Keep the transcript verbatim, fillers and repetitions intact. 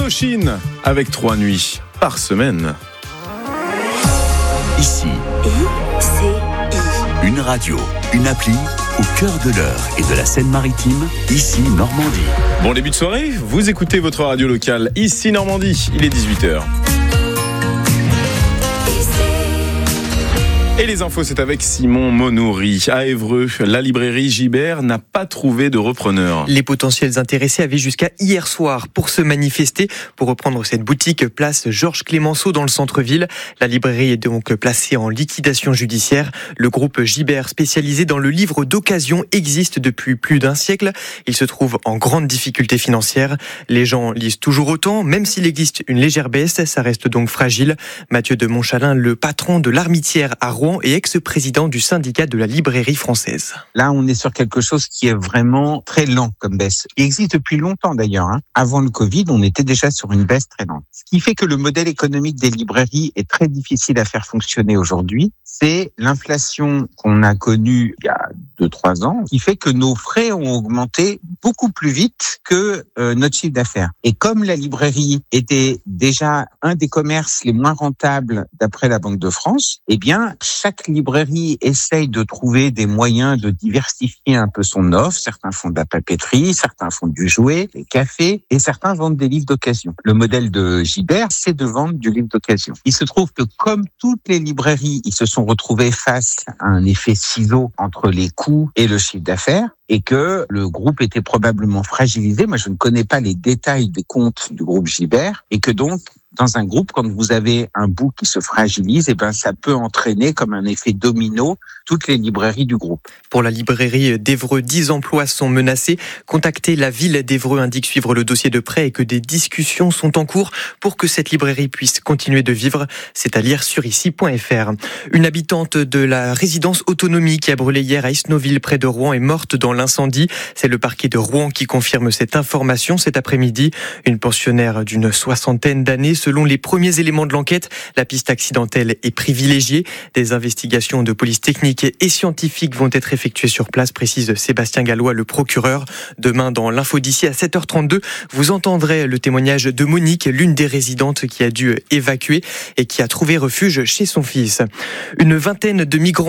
Indochine avec trois nuits par semaine. Ici, I C I. une radio, une appli au cœur de l'Eure et de la Seine-Maritime, ici Normandie. Bon début de soirée, vous écoutez votre radio locale, ici Normandie, il est dix-huit heures. Et les infos, c'est avec Simon Monoury. À Évreux, la librairie Gibert n'a pas trouvé de repreneur. Les potentiels intéressés avaient jusqu'à hier soir pour se manifester, pour reprendre cette boutique place Georges Clémenceau dans le centre-ville. La librairie est donc placée en liquidation judiciaire. Le groupe Gibert, spécialisé dans le livre d'occasion, existe depuis plus d'un siècle. Il se trouve en grande difficulté financière. Les gens lisent toujours autant, même s'il existe une légère baisse, ça reste donc fragile. Mathieu de Montchalin, le patron de l'Armitière à Rouen, et ex-président du syndicat de la librairie française. Là, on est sur quelque chose qui est vraiment très lent comme baisse. Il existe depuis longtemps d'ailleurs. Hein. Avant le Covid, on était déjà sur une baisse très lente. Ce qui fait que le modèle économique des librairies est très difficile à faire fonctionner aujourd'hui. C'est l'inflation qu'on a connue il y a deux trois ans, qui fait que nos frais ont augmenté beaucoup plus vite que euh, notre chiffre d'affaires. Et comme la librairie était déjà un des commerces les moins rentables d'après la Banque de France, eh bien, chaque librairie essaye de trouver des moyens de diversifier un peu son offre. Certains font de la papeterie, certains font du jouet, des cafés, et certains vendent des livres d'occasion. Le modèle de Gibert, c'est de vendre du livre d'occasion. Il se trouve que comme toutes les librairies, ils se sont retrouvés face à un effet ciseau entre les coûts et le chiffre d'affaires, et que le groupe était probablement fragilisé. Moi, je ne connais pas les détails des comptes du groupe Gibert, et que donc, dans un groupe, quand vous avez un bout qui se fragilise, eh ben, ça peut entraîner comme un effet domino toutes les librairies du groupe. Pour la librairie d'Évreux, dix emplois sont menacés. Contacter la ville d'Évreux indique suivre le dossier de près et que des discussions sont en cours pour que cette librairie puisse continuer de vivre. C'est à lire sur ici point f r. Une habitante de la résidence autonomie qui a brûlé hier à Isnoville près de Rouen est morte dans l'incendie. C'est le parquet de Rouen qui confirme cette information cet après-midi. Une pensionnaire d'une soixantaine d'années. Selon les premiers éléments de l'enquête, la piste accidentelle est privilégiée. Des investigations de police technique et scientifique vont être effectuées sur place, précise Sébastien Gallois, le procureur. Demain, dans l'info d'ici à sept heures trente-deux, vous entendrez le témoignage de Monique, l'une des résidentes qui a dû évacuer et qui a trouvé refuge chez son fils. Une vingtaine de migrants